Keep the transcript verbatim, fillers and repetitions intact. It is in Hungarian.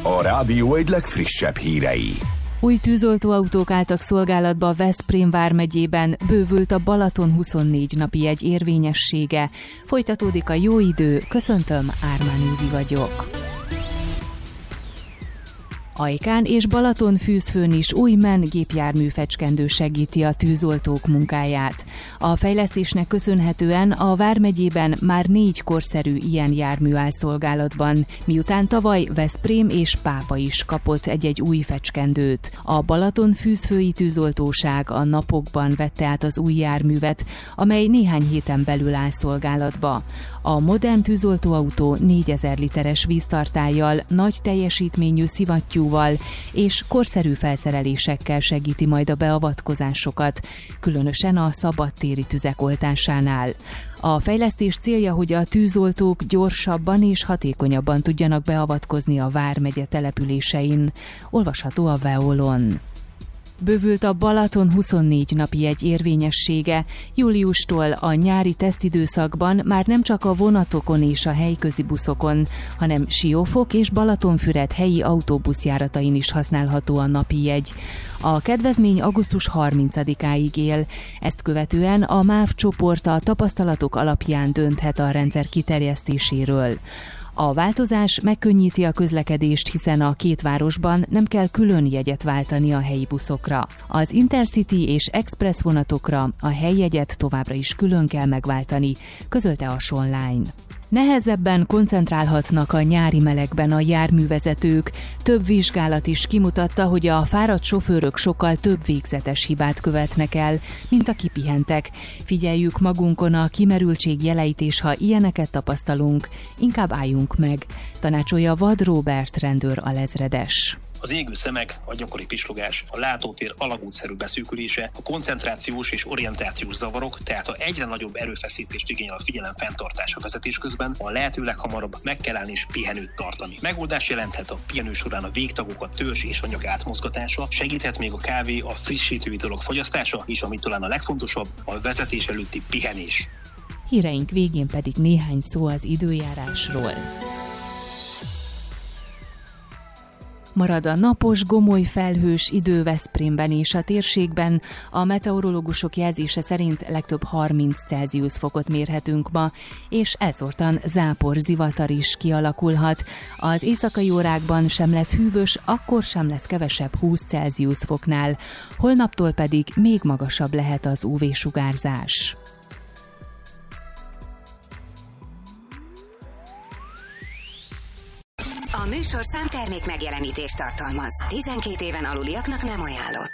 A rádió egy legfrissebb hírei. Új tűzoltóautók álltak szolgálatba Veszprém vármegyében, bővült a Balaton huszonnégy napi jegy érvényessége. Folytatódik a jó idő, köszöntöm, Ármán Ildi vagyok. Ajkán és Balatonfűzfőn is új MAN gépjármű fecskendő segíti a tűzoltók munkáját. A fejlesztésnek köszönhetően a vármegyében már négy korszerű ilyen jármű áll szolgálatban, miután tavaly Veszprém és Pápa is kapott egy-egy új fecskendőt. A Balatonfűzfői tűzoltóság a napokban vette át az új járművet, amely néhány héten belül áll szolgálatba. A modern tűzoltóautó négyezer literes víztartállyal, nagy teljesítményű szivattyúval és korszerű felszerelésekkel segíti majd a beavatkozásokat, különösen a szabadtéri tüzek oltásánál. A fejlesztés célja, hogy a tűzoltók gyorsabban és hatékonyabban tudjanak beavatkozni a vármegye településein. Olvasható a Veolon. Bővült a Balaton huszonnégy napi jegy érvényessége. Júliustól a nyári tesztidőszakban már nem csak a vonatokon és a helyközi buszokon, hanem Siófok és Balatonfüred helyi autóbuszjáratain is használható a napi jegy. A kedvezmény augusztus harmincadikáig él, ezt követően a MÁV csoport a tapasztalatok alapján dönthet a rendszer kiterjesztéséről. A változás megkönnyíti a közlekedést, hiszen a két városban nem kell külön jegyet váltani a helyi buszokra. Az Intercity és Express vonatokra a helyjegyet továbbra is külön kell megváltani, közölte a Sonline. Nehezebben koncentrálhatnak a nyári melegben a járművezetők. Több vizsgálat is kimutatta, hogy a fáradt sofőrök sokkal több végzetes hibát követnek el, mint a kipihentek. Figyeljük magunkon a kimerültség jeleit, és ha ilyeneket tapasztalunk, inkább álljunk meg, tanácsolja Vad Róbert rendőr alezredes. Az égő szemek, a gyakori pislogás, a látótér alagútszerű beszűkülése, a koncentrációs és orientációs zavarok, tehát ha egyre nagyobb erőfeszítést igényel a figyelem fenntartása vezetés közben, a lehető leghamarabb meg kell állni és pihenőt tartani. Megoldás jelenthet a pihenő során a végtagok, a törzs és anyag átmozgatása, segíthet még a kávé, a frissítő italok fogyasztása, és ami talán a legfontosabb, a vezetés előtti pihenés. Híreink végén pedig néhány szó az időjárásról. Marad a napos, gomoly felhős idő Veszprémben és a térségben. A meteorológusok jelzése szerint legtöbb harminc Celsius fokot mérhetünk ma, és elszórtan zápor, zivatar is kialakulhat. Az éjszakai órákban sem lesz hűvös, akkor sem lesz kevesebb húsz Celsius foknál. Holnaptól pedig még magasabb lehet az ú vé-sugárzás. A műsorszám termék megjelenítést tartalmaz. tizenkét éven aluliaknak nem ajánlott.